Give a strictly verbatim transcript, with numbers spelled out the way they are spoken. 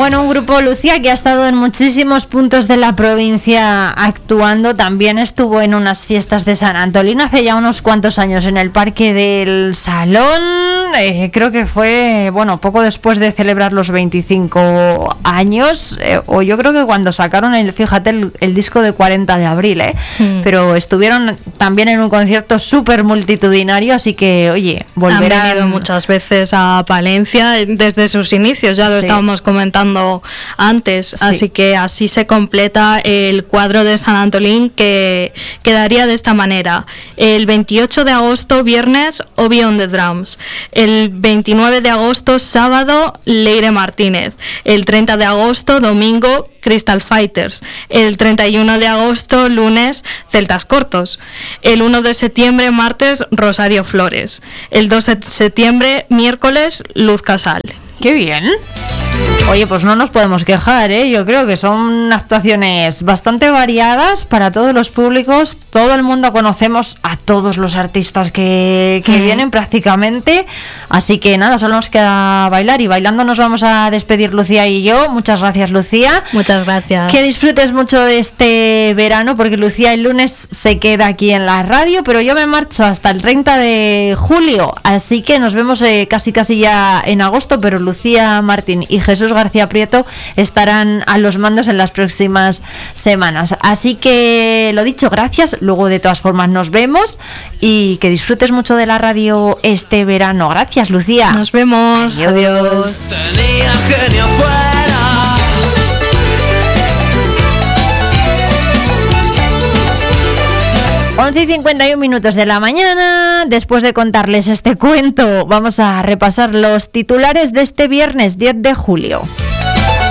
Bueno, un grupo, Lucía, que ha estado en muchísimos puntos de la provincia actuando. También estuvo en unas fiestas de San Antolín hace ya unos cuantos años en el Parque del Salón. Eh, creo que fue, bueno, poco después de celebrar los veinticinco años, eh, o yo creo que cuando sacaron, el, fíjate, el, el disco de cuarenta de abril, eh, mm. pero estuvieron también en un concierto súper multitudinario, así que, oye, volverán. Han venido muchas veces a Palencia desde sus inicios, ya lo sí. estábamos comentando antes, sí. así que así se completa el cuadro de San Antolín, que quedaría de esta manera: el veintiocho de agosto, viernes, Obi on the Drums; el veintinueve de agosto, sábado, Leire Martínez; el treinta de agosto, domingo, Crystal Fighters; el treinta y uno de agosto, lunes, Celtas Cortos; el uno de septiembre, martes, Rosario Flores; el dos de septiembre, miércoles, Luz Casal. ¡Qué bien! Oye, pues no nos podemos quejar, ¿eh? Yo creo que son actuaciones bastante variadas para todos los públicos. Todo el mundo conocemos a todos los artistas que, que mm. vienen prácticamente. Así que nada, solo nos queda bailar, y bailando nos vamos a despedir Lucía y yo. Muchas gracias, Lucía. Muchas gracias. Que disfrutes mucho de este verano, porque Lucía el lunes se queda aquí en la radio, pero yo me marcho hasta el treinta de julio. Así que nos vemos eh, casi casi ya en agosto, pero Lucía Martín y Jesús García Prieto estarán a los mandos en las próximas semanas. Así que lo dicho, gracias. Luego de todas formas nos vemos, y que disfrutes mucho de la radio este verano. Gracias, Lucía. Nos vemos. Adiós. Adiós. Tenía genio fuera. once y cincuenta y un minutos de la mañana. Después de contarles este cuento, vamos a repasar los titulares de este viernes diez de julio.